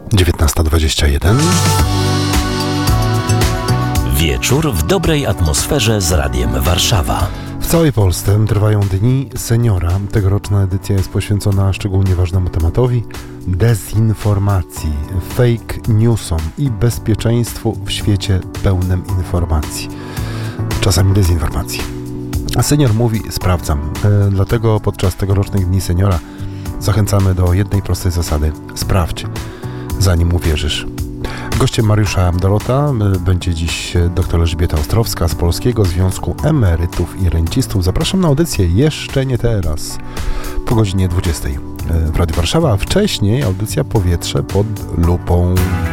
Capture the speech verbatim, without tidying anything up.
dziewiętnasta dwadzieścia jeden. Wieczór w dobrej atmosferze z Radiem Warszawa. W całej Polsce trwają Dni Seniora. Tegoroczna edycja jest poświęcona szczególnie ważnemu tematowi dezinformacji, fake newsom i bezpieczeństwu w świecie pełnym informacji. Czasami dezinformacji. A senior mówi: sprawdzam. E, dlatego podczas tegorocznych Dni Seniora zachęcamy do jednej prostej zasady. Sprawdź, zanim uwierzysz. Gościem Mariusza Dolota będzie dziś dr Elżbieta Ostrowska z Polskiego Związku Emerytów i Rencistów. Zapraszam na audycję Jeszcze nie teraz po godzinie dwudziestej w Radiu Warszawa, a wcześniej audycja Powietrze pod lupą.